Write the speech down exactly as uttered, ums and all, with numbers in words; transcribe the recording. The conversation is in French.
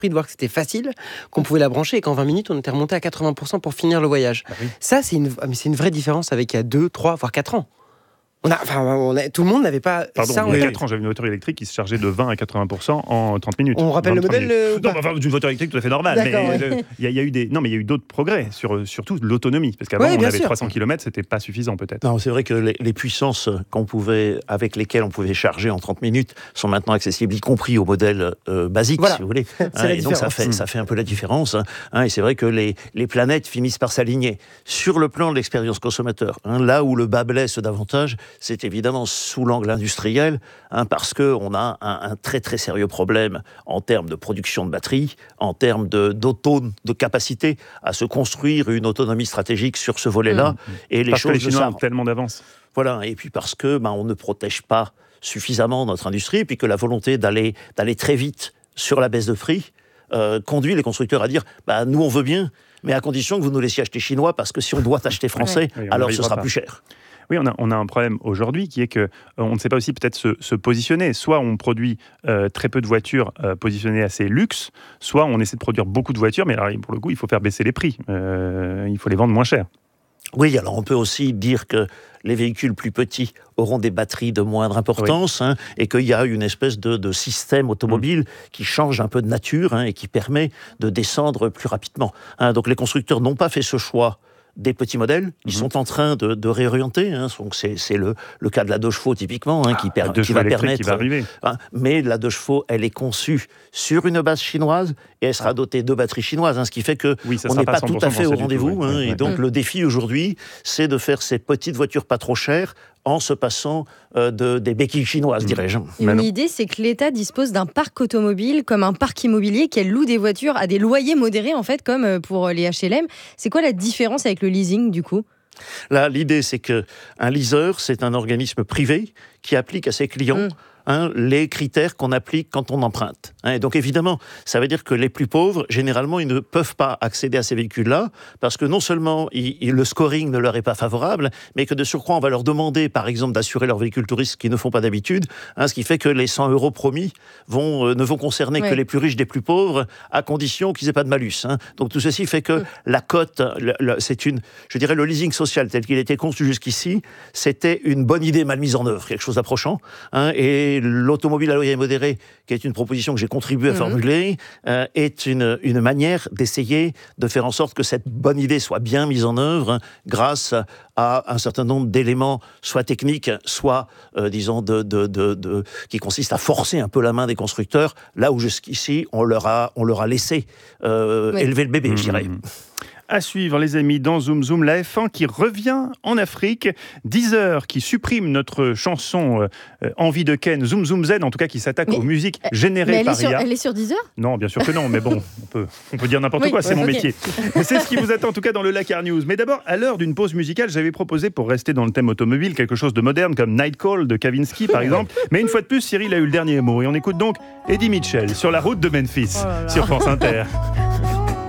de voir que c'était facile, qu'on pouvait la brancher et qu'en vingt minutes, on était remonté à quatre-vingts pour cent pour finir le voyage. Ah oui. Ça, c'est une, mais c'est une vraie différence avec il y a deux, trois, voire quatre ans. On a, enfin, on a, tout le monde n'avait pas Pardon, ça. Il y a on... quatre ans, j'avais une voiture électrique qui se chargeait de vingt à quatre-vingts pour cent en trente minutes. On rappelle le modèle euh, Non, enfin, d'une voiture électrique tout à fait normale. D'accord, mais ouais. il y, y a eu des, non, mais il y a eu d'autres progrès sur surtout l'autonomie, parce qu'avant ouais, on avait sûr. trois cents kilomètres, c'était pas suffisant peut-être. Non, c'est vrai que les, les puissances qu'on pouvait, avec lesquelles on pouvait charger en trente minutes, sont maintenant accessibles, y compris au modèle euh, basique, voilà. si vous voulez. C'est hein, la et donc ça fait, mmh. ça fait un peu la différence. Hein, et c'est vrai que les, les planètes finissent par s'aligner. Sur le plan de l'expérience consommateur, hein, là où le bas blesse davantage, c'est évidemment sous l'angle industriel. Industriel, hein, parce qu'on a un, un très très sérieux problème en termes de production de batteries, en termes de, d'autone, de capacité à se construire une autonomie stratégique sur ce volet-là. Mmh. Et les parce choses que les Chinois ont tellement d'avance. Voilà, et puis parce que ben, on ne protège pas suffisamment notre industrie, et puis que la volonté d'aller, d'aller très vite sur la baisse de prix euh, conduit les constructeurs à dire bah, nous on veut bien, mais à condition que vous nous laissiez acheter chinois, parce que si on doit acheter français, ouais. oui, alors ce sera pas. plus cher. Oui, on a, on a un problème aujourd'hui qui est qu'on euh, ne sait pas aussi peut-être se, se positionner. Soit on produit euh, très peu de voitures euh, positionnées assez luxe, soit on essaie de produire beaucoup de voitures, mais alors, pour le coup, il faut faire baisser les prix. Euh, il faut les vendre moins cher. Oui, alors on peut aussi dire que les véhicules plus petits auront des batteries de moindre importance, oui. hein, et qu'il y a une espèce de, de système automobile mmh. qui change un peu de nature, hein, et qui permet de descendre plus rapidement. Hein, donc les constructeurs n'ont pas fait ce choix des petits modèles, ils mmh. sont en train de, de réorienter, hein, donc c'est, c'est le, le cas de la deux chevaux typiquement, hein, qui, per, ah, qui va permettre... Qui va arriver. Hein, mais la deux chevaux, elle est conçue sur une base chinoise et elle sera dotée de batteries chinoises, hein, ce qui fait qu'on oui, n'est pas, pas tout à fait au rendez-vous. Tout, oui. hein, ouais, et ouais, donc ouais. le défi aujourd'hui, c'est de faire ces petites voitures pas trop chères en se passant euh, de, des béquilles chinoises, mmh. dirais-je. Une idée, c'est que l'État dispose d'un parc automobile comme un parc immobilier, qu'elle loue des voitures à des loyers modérés, en fait, comme pour les H L M. C'est quoi la différence avec le leasing, du coup ? Là, l'idée, c'est qu'un leaser, c'est un organisme privé qui applique à ses clients mmh. Hein, les critères qu'on applique quand on emprunte. Hein, et donc évidemment, ça veut dire que les plus pauvres, généralement, ils ne peuvent pas accéder à ces véhicules-là, parce que non seulement ils, ils, le scoring ne leur est pas favorable, mais que de surcroît, on va leur demander, par exemple, d'assurer leur véhicule touriste, ce qu'ils ne font pas d'habitude, hein, ce qui fait que les cent euros promis vont, euh, ne vont concerner ouais. que les plus riches des plus pauvres, à condition qu'ils n'aient pas de malus. Hein. Donc tout ceci fait que mmh. la cote, le, le, c'est une, je dirais, le leasing social tel qu'il était conçu jusqu'ici, c'était une bonne idée mal mise en œuvre, quelque chose d'approchant, hein, et l'automobile à loyer modéré, qui est une proposition que j'ai contribué à mmh. formuler, euh, est une, une manière d'essayer de faire en sorte que cette bonne idée soit bien mise en œuvre, hein, grâce à un certain nombre d'éléments, soit techniques, soit, euh, disons, de, de, de, de, qui consistent à forcer un peu la main des constructeurs, là où jusqu'ici, on leur a, on leur a laissé euh, oui. élever le bébé, mmh. je dirais. À suivre, les amis, dans Zoom Zoom, la F un qui revient en Afrique, Deezer qui supprime notre chanson euh, Envie de Ken, Zoom Zoom Z, en tout cas qui s'attaque mais, aux musiques générées mais par I A. Sur, elle est sur Deezer ? Non, bien sûr que non, mais bon, on peut, on peut dire n'importe oui, quoi, c'est ouais, mon okay. métier. C'est ce qui vous attend en tout cas dans le Lakar News. Mais d'abord, à l'heure d'une pause musicale, j'avais proposé, pour rester dans le thème automobile, quelque chose de moderne comme Night Call de Kavinsky, par exemple. Mais une fois de plus, Cyril a eu le dernier mot. Et on écoute donc Eddie Mitchell sur la route de Memphis, oh sur France Inter.